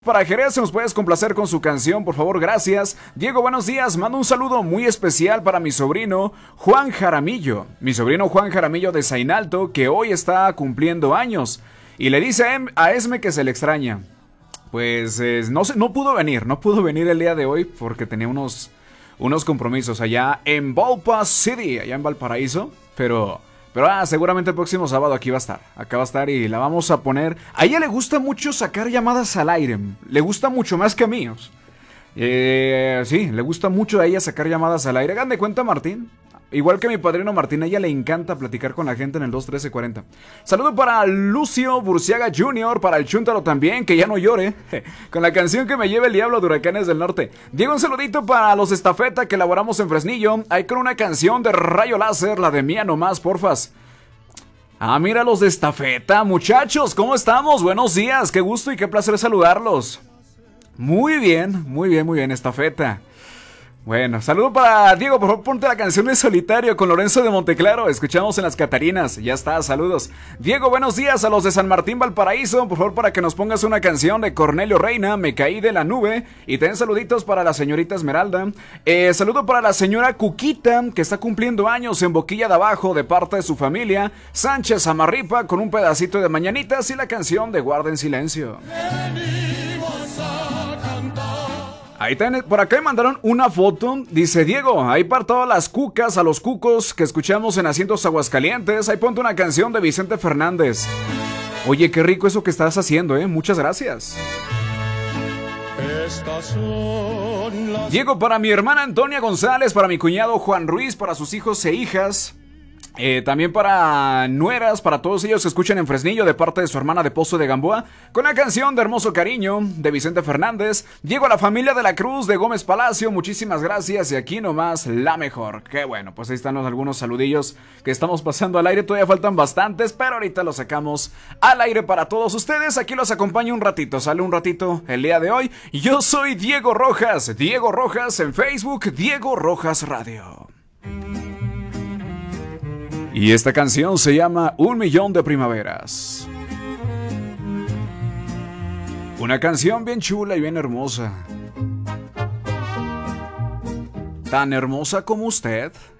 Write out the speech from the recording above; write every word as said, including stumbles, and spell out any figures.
Para Jerez, ¿nos puedes complacer con su canción, por favor? Gracias. Diego, buenos días. Mando un saludo muy especial para mi sobrino Juan Jaramillo. Mi sobrino Juan Jaramillo de Zainalto, que hoy está cumpliendo años. Y le dice a, em a Esme que se le extraña. Pues eh, no, se, no pudo venir, no pudo venir el día de hoy porque tenía unos, unos compromisos allá en Valpa City, allá en Valparaíso. Pero... Pero ah, seguramente el próximo sábado aquí va a estar. Acá va a estar y la vamos a poner. A ella le gusta mucho sacar llamadas al aire. Le gusta mucho más que a mí. Eh, sí, le gusta mucho a ella sacar llamadas al aire. Hagan de cuenta, Martín. Igual que mi padrino Martín, a ella le encanta platicar con la gente en el dos trece cuarenta. Saludo para Lucio Burciaga junior, para el Chuntaro también, que ya no llore, con la canción que me lleva el diablo de Huracanes del Norte. Diego, un saludito para los Estafeta que elaboramos en Fresnillo. Hay con una canción de Rayo Láser, la de Mía nomás, porfas. Ah, mira los de Estafeta, muchachos, ¿cómo estamos? Buenos días, qué gusto y qué placer saludarlos. Muy bien, muy bien, muy bien, Estafeta. Bueno, saludo para Diego, por favor ponte la canción de Solitario con Lorenzo de Monteclaro, escuchamos en Las Catarinas, ya está, saludos. Diego, buenos días a los de San Martín Valparaíso, por favor para que nos pongas una canción de Cornelio Reina, Me caí de la nube, y ten saluditos para la señorita Esmeralda. eh, Saludo para la señora Cuquita, que está cumpliendo años en Boquilla de Abajo, de parte de su familia, Sánchez Amarripa, con un pedacito de Mañanitas y la canción de Guarda en Silencio. Ahí ten, por acá me mandaron una foto. Dice Diego, ahí para todas las cucas, a los cucos que escuchamos en Asientos Aguascalientes. Ahí ponte una canción de Vicente Fernández. Oye, qué rico eso que estás haciendo, eh. Muchas gracias. Estas son las... Diego, para mi hermana Antonia González, para mi cuñado Juan Ruiz, para sus hijos e hijas. Eh, también para nueras, para todos ellos que escuchan en Fresnillo de parte de su hermana de Pozo de Gamboa, con la canción de Hermoso Cariño de Vicente Fernández. Diego, a la familia de la Cruz de Gómez Palacio, muchísimas gracias y aquí nomás la mejor. Qué bueno, pues ahí están los, algunos saludillos que estamos pasando al aire, todavía faltan bastantes, pero ahorita los sacamos al aire para todos ustedes. Aquí los acompaño un ratito, sale un ratito el día de hoy. Yo soy Diego Rojas, Diego Rojas en Facebook, Diego Rojas Radio. Y esta canción se llama Un Millón de Primaveras. Una canción bien chula y bien hermosa. Tan hermosa como usted